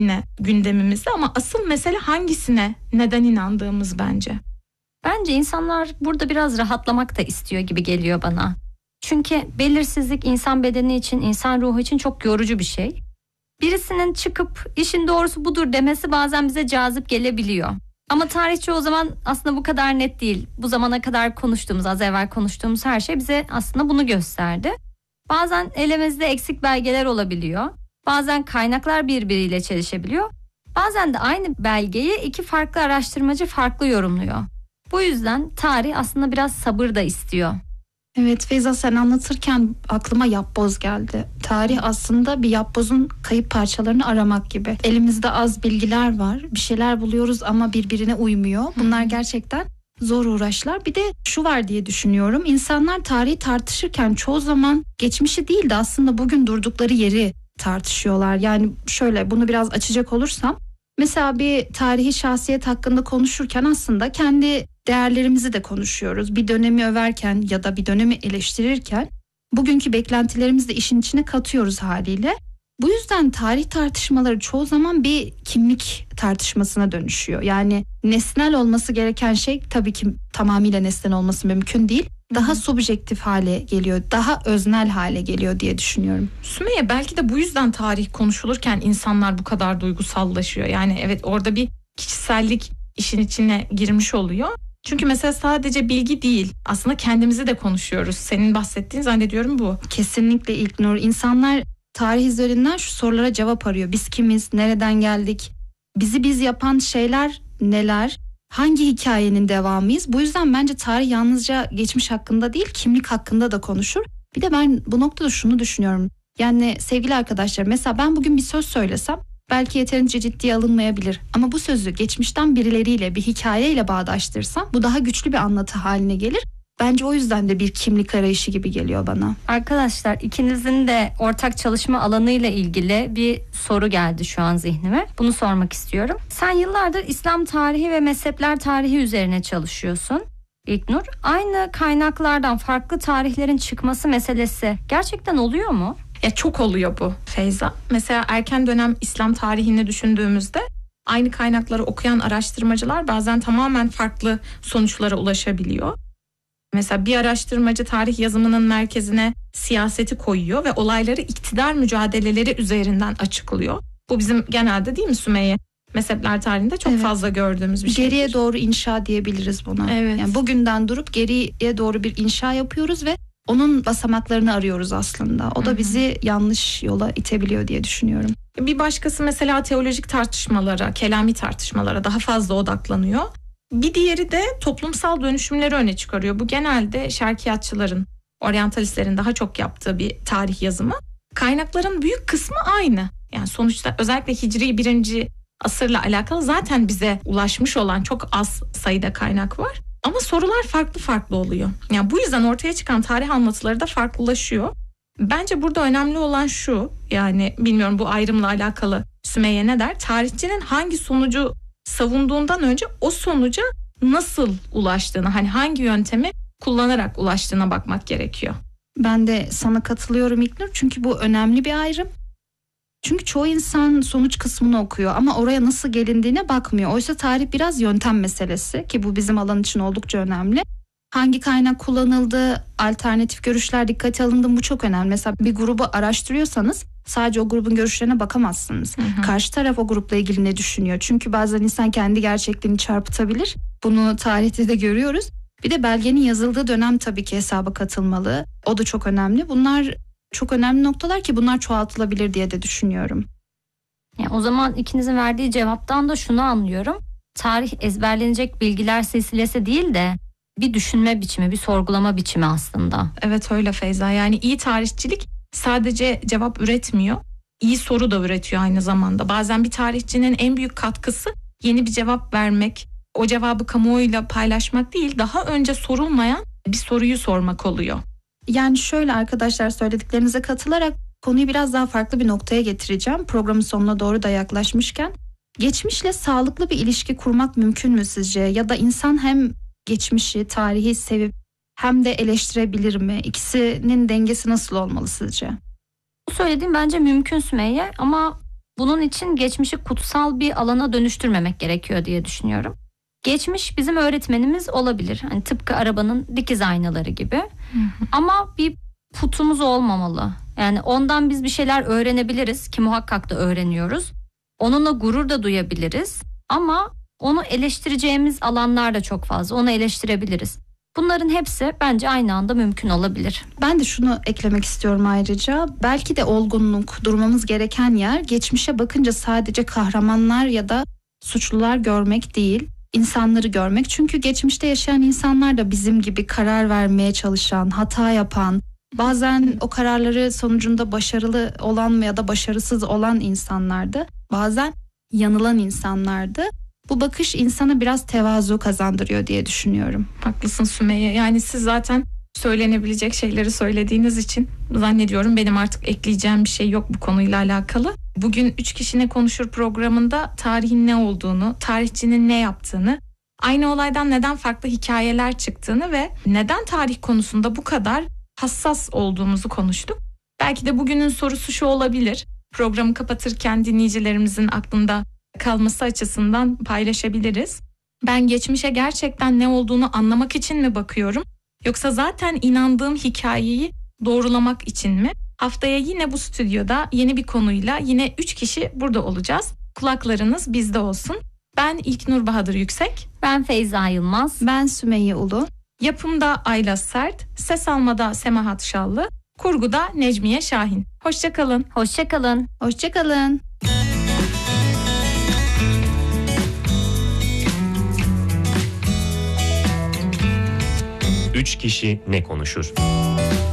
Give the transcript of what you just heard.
yine gündemimizde ama asıl mesele hangisine neden inandığımız bence. Bence insanlar burada biraz rahatlamak da istiyor gibi geliyor bana. Çünkü belirsizlik insan bedeni için, insan ruhu için çok yorucu bir şey. Birisinin çıkıp işin doğrusu budur demesi bazen bize cazip gelebiliyor. Ama tarihçi o zaman aslında bu kadar net değil. Bu zamana kadar konuştuğumuz, az evvel konuştuğumuz her şey bize aslında bunu gösterdi. Bazen elimizde eksik belgeler olabiliyor. Bazen kaynaklar birbiriyle çelişebiliyor. Bazen de aynı belgeyi iki farklı araştırmacı farklı yorumluyor. Bu yüzden tarih aslında biraz sabır da istiyor. Evet Feyza, sen anlatırken aklıma yapboz geldi. Tarih aslında bir yapbozun kayıp parçalarını aramak gibi. Elimizde az bilgiler var, bir şeyler buluyoruz ama birbirine uymuyor. Bunlar gerçekten zor uğraşlar. Bir de şu var diye düşünüyorum. İnsanlar tarihi tartışırken çoğu zaman geçmişi değil de aslında bugün durdukları yeri tartışıyorlar. Yani şöyle, bunu biraz açacak olursam, mesela bir tarihi şahsiyet hakkında konuşurken aslında kendi değerlerimizi de konuşuyoruz. Bir dönemi överken ya da bir dönemi eleştirirken bugünkü beklentilerimizi de işin içine katıyoruz haliyle. Bu yüzden tarih tartışmaları çoğu zaman bir kimlik tartışmasına dönüşüyor. Yani nesnel olması gereken şey tabii ki tamamıyla nesnel olması mümkün değil. Daha subjektif hale geliyor, daha öznel hale geliyor diye düşünüyorum. Sümeyye, belki de bu yüzden tarih konuşulurken insanlar bu kadar duygusallaşıyor. Yani evet, orada bir kişisellik işin içine girmiş oluyor. Çünkü mesela sadece bilgi değil, aslında kendimizi de konuşuyoruz. Senin bahsettiğin zannediyorum bu. Kesinlikle İlknur. İnsanlar tarih üzerinden şu sorulara cevap arıyor. Biz kimiz? Nereden geldik? Bizi biz yapan şeyler neler? Hangi hikayenin devamıyız? Bu yüzden bence tarih yalnızca geçmiş hakkında değil, kimlik hakkında da konuşur. Bir de ben bu noktada şunu düşünüyorum. Yani sevgili arkadaşlar, mesela ben bugün bir söz söylesem belki yeterince ciddiye alınmayabilir. Ama bu sözü geçmişten birileriyle, bir hikayeyle bağdaştırsam bu daha güçlü bir anlatı haline gelir. Bence o yüzden de bir kimlik arayışı gibi geliyor bana. Arkadaşlar, ikinizin de ortak çalışma alanıyla ilgili bir soru geldi şu an zihnime. Bunu sormak istiyorum. Sen yıllardır İslam tarihi ve mezhepler tarihi üzerine çalışıyorsun İlknur. Aynı kaynaklardan farklı tarihlerin çıkması meselesi gerçekten oluyor mu? Ya çok oluyor bu Feyza. Mesela erken dönem İslam tarihini düşündüğümüzde aynı kaynakları okuyan araştırmacılar bazen tamamen farklı sonuçlara ulaşabiliyor. Mesela bir araştırmacı tarih yazımının merkezine siyaseti koyuyor ve olayları iktidar mücadeleleri üzerinden açıklıyor. Bu bizim genelde, değil mi Sümeyye, mezhepler tarihinde çok fazla gördüğümüz bir şey. Geriye doğru inşa diyebiliriz buna. Evet. Yani bugünden durup geriye doğru bir inşa yapıyoruz ve onun basamaklarını arıyoruz aslında. O da bizi yanlış yola itebiliyor diye düşünüyorum. Bir başkası mesela teolojik tartışmalara, kelami tartışmalara daha fazla odaklanıyor. Bir diğeri de toplumsal dönüşümleri öne çıkarıyor. Bu genelde şerkiyatçıların, oryantalistlerin daha çok yaptığı bir tarih yazımı. Kaynakların büyük kısmı aynı. Yani sonuçta özellikle Hicri 1. asırla alakalı zaten bize ulaşmış olan çok az sayıda kaynak var. Ama sorular farklı oluyor. Yani bu yüzden ortaya çıkan tarih anlatıları da farklılaşıyor. Bence burada önemli olan şu, yani bilmiyorum bu ayrımla alakalı Sümeyye ne der? Tarihçinin hangi sonucu savunduğundan önce o sonuca nasıl ulaştığını, hani hangi yöntemi kullanarak ulaştığına bakmak gerekiyor. Ben de sana katılıyorum İlknur, çünkü bu önemli bir ayrım. Çünkü çoğu insan sonuç kısmını okuyor ama oraya nasıl gelindiğine bakmıyor. Oysa tarih biraz yöntem meselesi, ki bu bizim alan için oldukça önemli. Hangi kaynak kullanıldı, alternatif görüşler dikkate alındı mı, bu çok önemli. Mesela bir grubu araştırıyorsanız sadece o grubun görüşlerine bakamazsınız. Karşı taraf o grupla ilgili ne düşünüyor? Çünkü bazen insan kendi gerçekliğini çarpıtabilir. Bunu tarihte de görüyoruz. Bir de belgenin yazıldığı dönem tabii ki hesaba katılmalı. O da çok önemli. Bunlar çok önemli noktalar ki bunlar çoğaltılabilir diye de düşünüyorum. Yani o zaman ikinizin verdiği cevaptan da şunu anlıyorum. Tarih ezberlenecek bilgiler silsilesi değil de bir düşünme biçimi, bir sorgulama biçimi aslında. Evet öyle Feyza. Yani iyi tarihçilik sadece cevap üretmiyor, iyi soru da üretiyor aynı zamanda. Bazen bir tarihçinin en büyük katkısı yeni bir cevap vermek, o cevabı kamuoyuyla paylaşmak değil, daha önce sorulmayan bir soruyu sormak oluyor. Yani şöyle arkadaşlar, söylediklerinize katılarak konuyu biraz daha farklı bir noktaya getireceğim. Programın sonuna doğru da yaklaşmışken. Geçmişle sağlıklı bir ilişki kurmak mümkün mü sizce? Ya da insan hem geçmişi, tarihi sevip hem de eleştirebilir mi? İkisinin dengesi nasıl olmalı sizce? Bu söylediğim bence mümkün Sümeyye, ama bunun için geçmişi kutsal bir alana dönüştürmemek gerekiyor diye düşünüyorum. Geçmiş bizim öğretmenimiz olabilir. Hani tıpkı arabanın dikiz aynaları gibi. Ama bir putumuz olmamalı. Yani ondan biz bir şeyler öğrenebiliriz ki muhakkak da öğreniyoruz. Onunla gurur da duyabiliriz. Ama onu eleştireceğimiz alanlar da çok fazla. Onu eleştirebiliriz. Bunların hepsi bence aynı anda mümkün olabilir. Ben de şunu eklemek istiyorum ayrıca. Belki de olgunluk, durmamız gereken yer geçmişe bakınca sadece kahramanlar ya da suçlular görmek değil, insanları görmek. Çünkü geçmişte yaşayan insanlar da bizim gibi karar vermeye çalışan, hata yapan, bazen o kararları sonucunda başarılı olan ya da başarısız olan insanlardı. Bazen yanılan insanlardı. Bu bakış insana biraz tevazu kazandırıyor diye düşünüyorum. Haklısın Sümeyye. Yani siz zaten söylenebilecek şeyleri söylediğiniz için zannediyorum benim artık ekleyeceğim bir şey yok bu konuyla alakalı. Bugün 3 Kişi Ne Konuşur programında tarihin ne olduğunu, tarihçinin ne yaptığını, aynı olaydan neden farklı hikayeler çıktığını ve neden tarih konusunda bu kadar hassas olduğumuzu konuştuk. Belki de bugünün sorusu şu olabilir. Programı kapatırken dinleyicilerimizin aklında kalması açısından paylaşabiliriz. Ben geçmişe gerçekten ne olduğunu anlamak için mi bakıyorum? Yoksa zaten inandığım hikayeyi doğrulamak için mi? Haftaya yine bu stüdyoda yeni bir konuyla yine 3 kişi burada olacağız. Kulaklarınız bizde olsun. Ben İlknur Bahadır Yüksek. Ben Feyza Yılmaz. Ben Sümeyye Ulu. Yapımda Ayla Sert, ses almada Semahat Şallı, kurguda Necmiye Şahin. Hoşça kalın. Hoşça kalın. Hoşça kalın. 3 Kişi Ne Konuşur?